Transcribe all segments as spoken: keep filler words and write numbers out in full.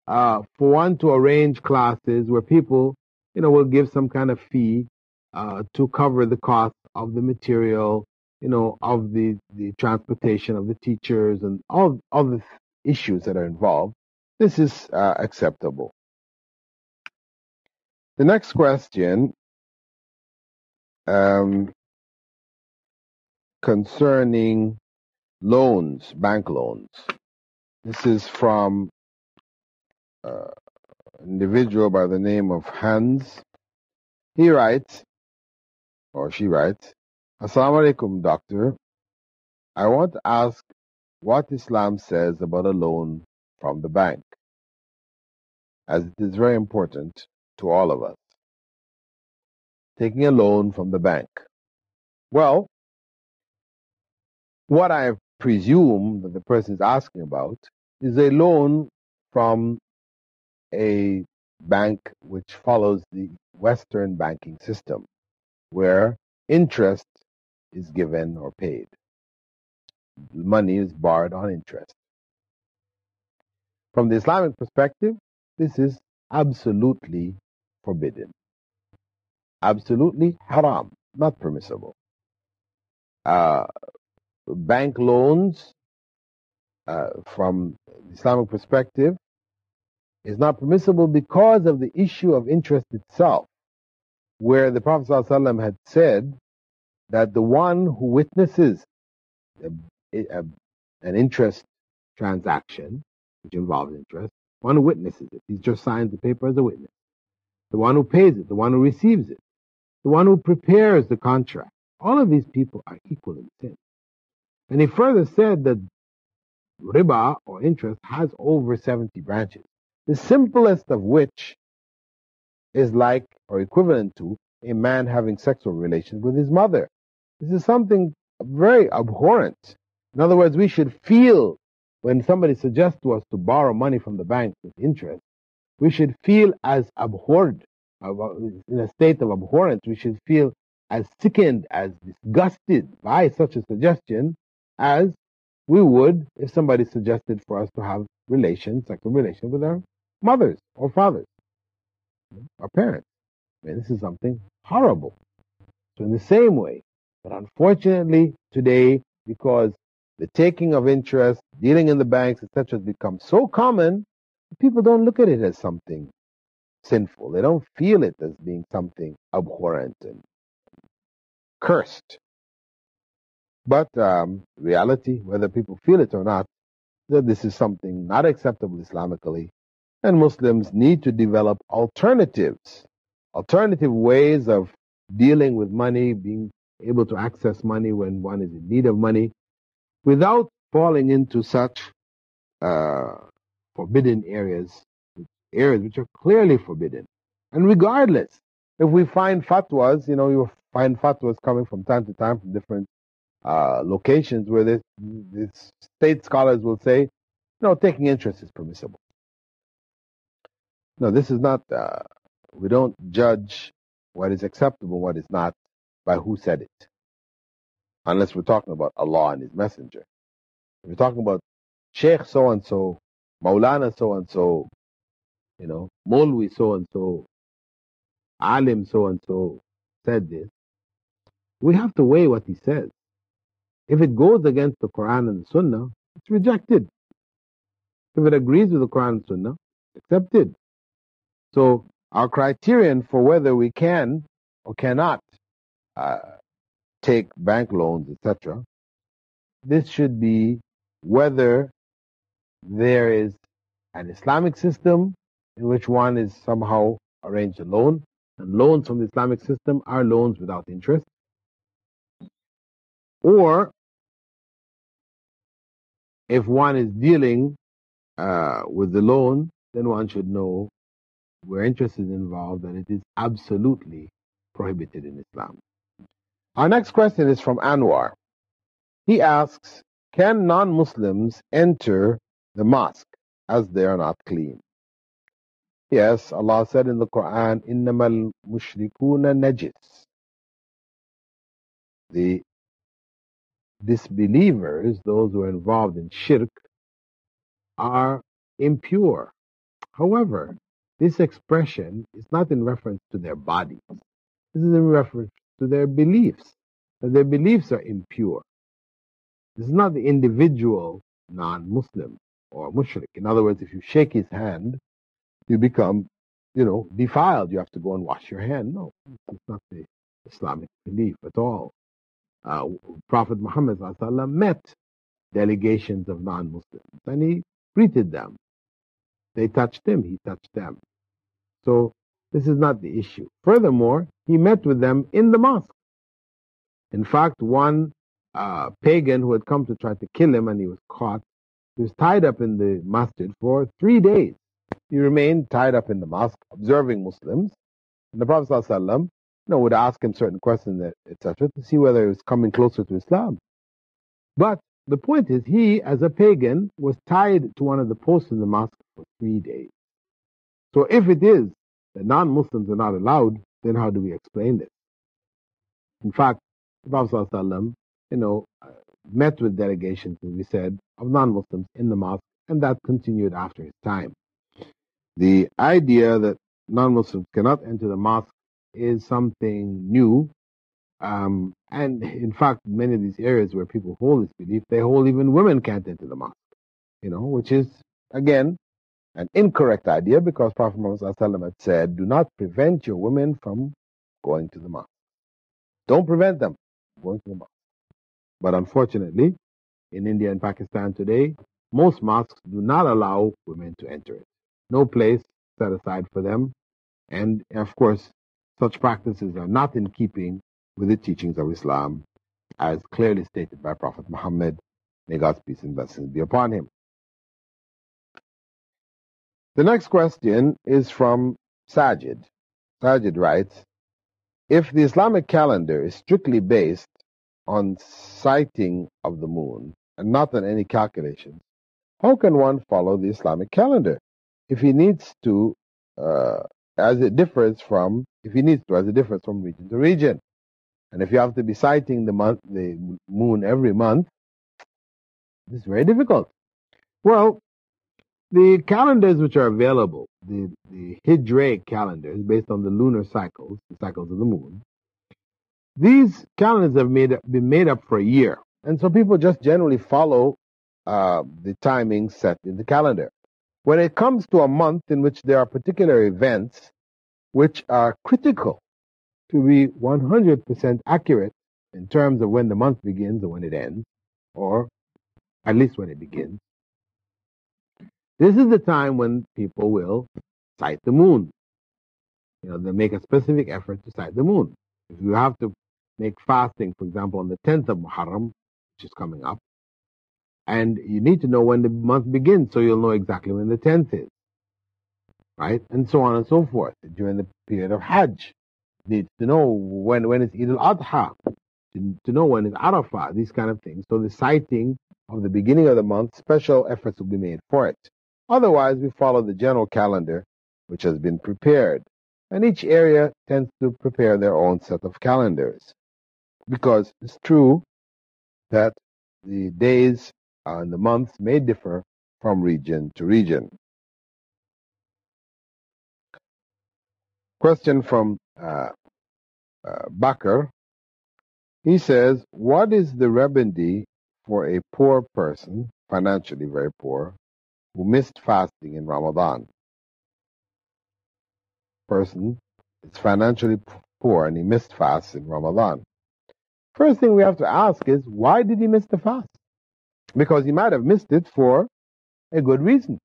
uh, for one to arrange classes where people, you know, will give some kind of fee uh, to cover the cost of the material, you know, of the, the transportation of the teachers and all other issues that are involved. This is uh, acceptable. The next question um, concerning loans, bank loans. This is from uh, an individual by the name of Hans. He writes, or she writes, Assalamu alaikum, doctor. I want to ask what Islam says about a loan from the bank, as it is very important to all of us. Taking a loan from the bank. Well, what I presume that the person is asking about is a loan from a bank which follows the Western banking system, where interest is given or paid. Money is borrowed on interest. From the Islamic perspective, this is absolutely forbidden. Absolutely haram, not permissible. Uh, bank loans, uh, from the Islamic perspective, is not permissible because of the issue of interest itself, where the Prophet ﷺ had said that the one who witnesses a, a, an interest transaction, which involves interest, one who witnesses it, he just signs the paper as a witness. The one who pays it, the one who receives it, the one who prepares the contract, all of these people are equal in sin. And he further said that riba, or interest, has over seventy branches, the simplest of which is like or equivalent to a man having sexual relations with his mother. This is something very abhorrent. In other words, we should feel when somebody suggests to us to borrow money from the bank with interest, we should feel as abhorred, in a state of abhorrence. We should feel as sickened, as disgusted by such a suggestion as we would if somebody suggested for us to have relations, sexual relations with our mothers or fathers, our parents. I mean, this is something horrible. So in the same way, but unfortunately today, because the taking of interest, dealing in the banks, et cetera, has become so common, people don't look at it as something sinful. They don't feel it as being something abhorrent and cursed. But um, reality, whether people feel it or not, that this is something not acceptable Islamically, and Muslims need to develop alternatives, alternative ways of dealing with money, being able to access money when one is in need of money, without falling into such uh, forbidden areas, areas which are clearly forbidden. And regardless, if we find fatwas, you know, you find fatwas coming from time to time from different uh, locations where this, this state scholars will say, no, taking interest is permissible. No, this is not, uh, we don't judge what is acceptable, what is not, by who said it. Unless we're talking about Allah and His Messenger. If we're talking about Sheikh so-and-so, Maulana so-and-so, you know, Molwi so-and-so, Alim so-and-so said this, we have to weigh what he says. If it goes against the Quran and the Sunnah, it's rejected. If it agrees with the Quran and Sunnah, accepted. So our criterion for whether we can or cannot uh, take bank loans, et cetera, this should be whether there is an Islamic system in which one is somehow arranged a loan, and loans from the Islamic system are loans without interest, or if one is dealing uh, with the loan, then one should know where interest is involved, and it is absolutely prohibited in Islam. Our next question is from Anwar. He asks, can non-Muslims enter the mosque as they are not clean? Yes, Allah said in the Quran, إِنَّمَا الْمُشْرِكُونَ najis. The disbelievers, those who are involved in shirk, are impure. However, this expression is not in reference to their bodies. This is in reference to their beliefs, that their beliefs are impure. This is not the individual non-Muslim or mushrik. In other words, if you shake his hand, you become, you know, defiled. You have to go and wash your hand. No, it's not the Islamic belief at all. Uh, Prophet Muhammad ﷺ met delegations of non-Muslims and he greeted them. They touched him, he touched them. So this is not the issue. Furthermore, he met with them in the mosque. In fact, one uh, pagan who had come to try to kill him and he was caught, he was tied up in the masjid for three days. He remained tied up in the mosque, observing Muslims. And the Prophet ﷺ, you know, would ask him certain questions, et cetera, to see whether he was coming closer to Islam. But the point is, he, as a pagan, was tied to one of the posts in the mosque for three days. So if it is that non-Muslims are not allowed, then how do we explain this? In fact, the Prophet ﷺ, you know, met with delegations, as we said, of non-Muslims in the mosque, and that continued after his time. The idea that non-Muslims cannot enter the mosque is something new. Um, and in fact, many of these areas where people hold this belief, they hold even women can't enter the mosque, you know, which is, again, an incorrect idea because Prophet Muhammad ﷺ had said, do not prevent your women from going to the mosque. Don't prevent them from going to the mosque. But unfortunately, in India and Pakistan today, most mosques do not allow women to enter it. No place set aside for them. And of course, such practices are not in keeping with the teachings of Islam, as clearly stated by Prophet Muhammad. May God's peace and blessings be upon him. The next question is from Sajid. Sajid writes, if the Islamic calendar is strictly based on sighting of the moon and not on any calculations, how can one follow the Islamic calendar if he needs to, uh, as it differs from, if he needs to, as it differs from region to region? And if you have to be sighting the month, the moon every month, it's very difficult. Well, the calendars which are available, the, the Hijra calendars based on the lunar cycles, the cycles of the moon, these calendars have made, been made up for a year. And so people just generally follow uh, the timing set in the calendar. When it comes to a month in which there are particular events which are critical to be one hundred percent accurate in terms of when the month begins or when it ends, or at least when it begins, this is the time when people will sight the moon. You know, they make a specific effort to sight the moon. If you have to make fasting, for example, on the tenth of Muharram, which is coming up, and you need to know when the month begins so you'll know exactly when the tenth is, right? And so on and so forth. During the period of Hajj, you need to know when, when it's Eid al-Adha, to, to know when it's Arafah, these kind of things. So the sighting of the beginning of the month, special efforts will be made for it. Otherwise, we follow the general calendar which has been prepared. And each area tends to prepare their own set of calendars. Because it's true that the days and the months may differ from region to region. Question from uh, uh, Bakr. He says, what is the remedy for a poor person, financially very poor, who missed fasting in Ramadan? Person is financially poor and he missed fast in Ramadan. First thing we have to ask is, why did he miss the fast? Because he might have missed it for a good reason,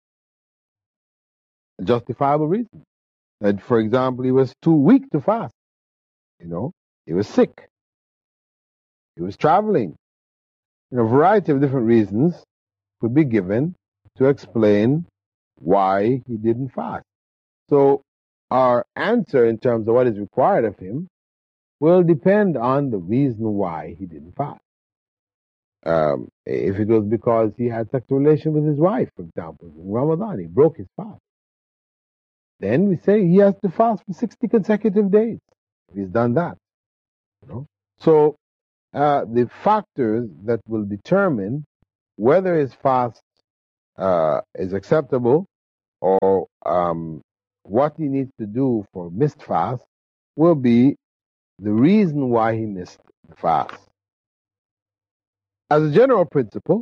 a justifiable reason. That, for example, he was too weak to fast. You know, he was sick. He was traveling. You know, a variety of different reasons could be given to explain why he didn't fast. So our answer in terms of what is required of him will depend on the reason why he didn't fast. Um, if it was because he had sexual relation with his wife, for example, in Ramadan, he broke his fast, then we say he has to fast for sixty consecutive days if he's done that. You know? So uh, the factors that will determine whether his fast uh, is acceptable or um, what he needs to do for missed fast will be the reason why he missed the fast. As a general principle,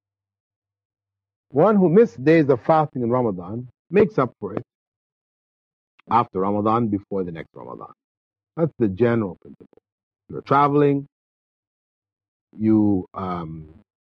one who missed days of fasting in Ramadan makes up for it after Ramadan, before the next Ramadan. That's the general principle. You're traveling, you, um,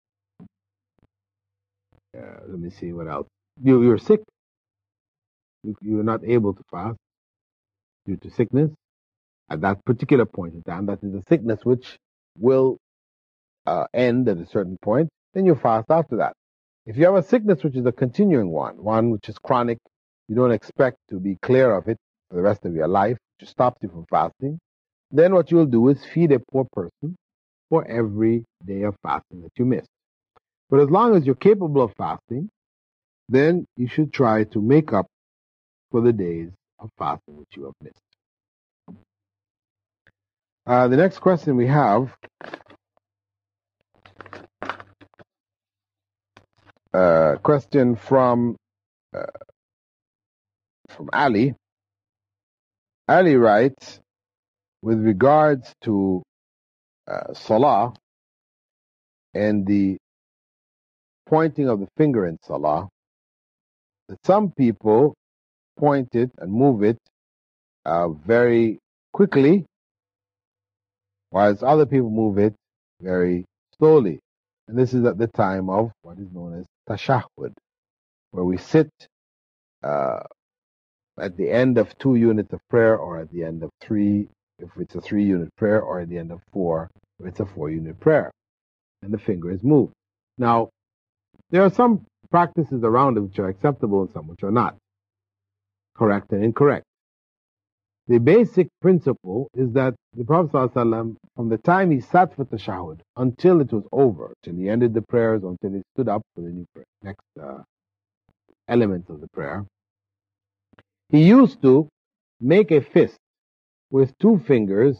uh, let me see what else. You, you're sick, you, you're not able to fast due to sickness at that particular point in time. That is a sickness which will uh, end at a certain point, then you fast after that. If you have a sickness which is a continuing one, one which is chronic, you don't expect to be clear of it for the rest of your life, which stops you from fasting, then what you'll do is feed a poor person for every day of fasting that you miss. But as long as you're capable of fasting, then you should try to make up for the days of fasting which you have missed. Uh, the next question we have, uh, question from uh, from Ali. Ali writes, with regards to uh, Salah and the pointing of the finger in Salah, that some people point it and move it uh, very quickly, whilst other people move it very slowly. And this is at the time of what is known as tashahhud, where we sit uh, at the end of two units of prayer, or at the end of three, if it's a three-unit prayer, or at the end of four, if it's a four-unit prayer, and the finger is moved. Now, there are some practices around it which are acceptable and some which are not, correct and incorrect. The basic principle is that the Prophet ﷺ, from the time he sat for tashahhud until it was over, till he ended the prayers, until he stood up for the new prayer, next uh, element of the prayer, he used to make a fist with two fingers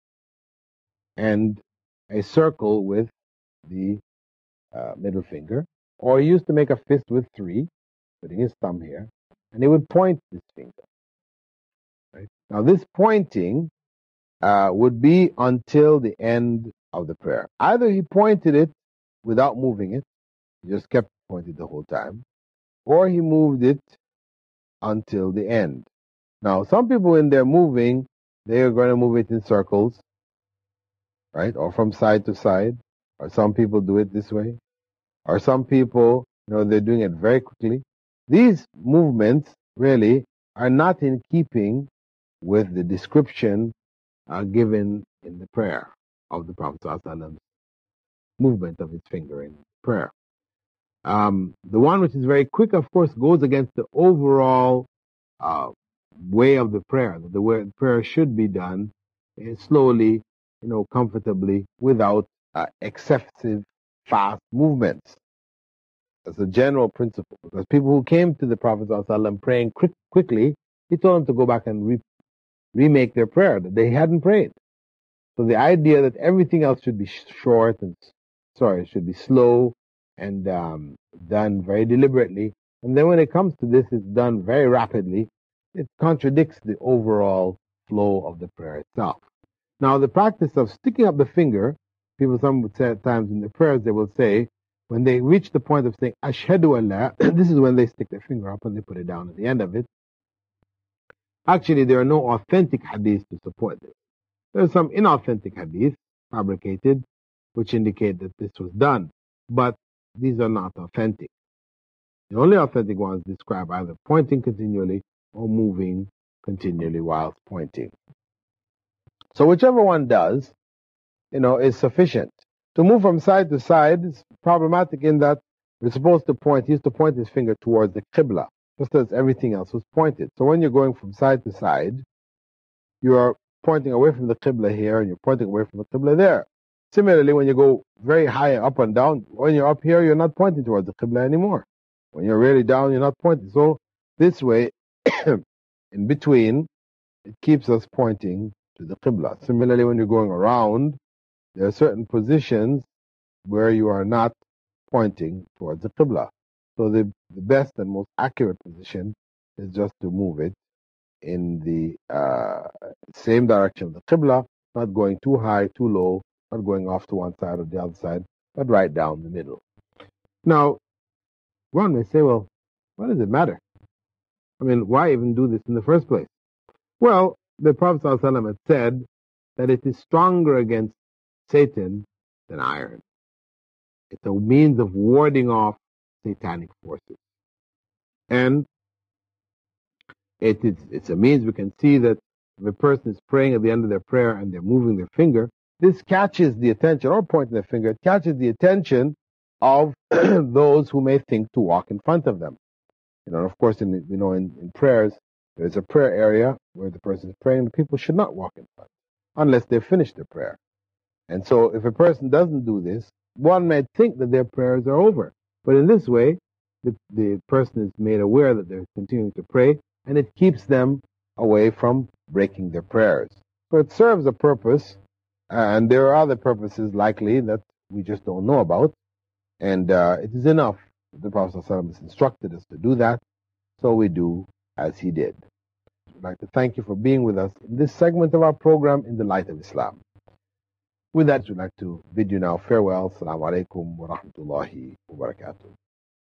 and a circle with the uh, middle finger, or he used to make a fist with three, putting his thumb here, and he would point this finger. Right? Now, this pointing uh, would be until the end of the prayer. Either he pointed it without moving it, he just kept pointing the whole time, or he moved it until the end. Now, some people, when they're moving, they are going to move it in circles, right, or from side to side, or some people do it this way, or some people, you know, they're doing it very quickly. These movements really are not in keeping with the description uh, given in the prayer of the Prophet ﷺ's movement of his finger in prayer. Um, the one which is very quick, of course, goes against the overall uh, way of the prayer. The way the prayer should be done uh, slowly, you know, comfortably, without uh, excessive fast movements. That's a general principle. Because people who came to the Prophet ﷺ praying quick, quickly, he told them to go back and re- remake their prayer that they hadn't prayed. So the idea that everything else should be short and sorry, should be slow and um, done very deliberately, and then when it comes to this, it's done very rapidly. It contradicts the overall flow of the prayer itself. Now, the practice of sticking up the finger, people some would say at times in the prayers they will say, when they reach the point of saying Ashhadu an la, this is when they stick their finger up and they put it down at the end of it. Actually, there are no authentic hadiths to support this. There are some inauthentic hadiths, fabricated, which indicate that this was done, but these are not authentic. The only authentic ones describe either pointing continually or moving continually whilst pointing. So whichever one does, you know, is sufficient. To move from side to side is problematic in that we're supposed to point, he used to point his finger towards the Qibla, just as everything else was pointed. So when you're going from side to side, you are pointing away from the Qibla here and you're pointing away from the Qibla there. Similarly, when you go very high up and down, when you're up here, you're not pointing towards the Qibla anymore. When you're really down, you're not pointing. So this way, in between, it keeps us pointing to the Qibla. Similarly, when you're going around, there are certain positions where you are not pointing towards the Qibla. So the, the best and most accurate position is just to move it in the uh, same direction of the Qibla, not going too high, too low, not going off to one side or the other side, but right down the middle. Now, one may say, well, what does it matter? I mean, why even do this in the first place? Well, the Prophet ﷺ had said that it is stronger against Satan than iron. It's a means of warding off satanic forces. And it is, it's a means we can see that if a person is praying at the end of their prayer and they're moving their finger, this catches the attention, or pointing their finger, it catches the attention of those who may think to walk in front of them. You know, of course, in you know, in, in prayers, there's a prayer area where the person is praying. The people should not walk in front unless they've finished their prayer. And so, if a person doesn't do this, one might think that their prayers are over. But in this way, the, the person is made aware that they're continuing to pray, and it keeps them away from breaking their prayers. So it serves a purpose, and there are other purposes likely that we just don't know about. And uh, it is enough. The Prophet ﷺ has instructed us to do that, so we do as he did. I'd like to thank you for being with us in this segment of our program, In the Light of Islam. With that, we'd like to bid you now farewell. Assalamu alaikum wa rahmatullahi wa barakatuh.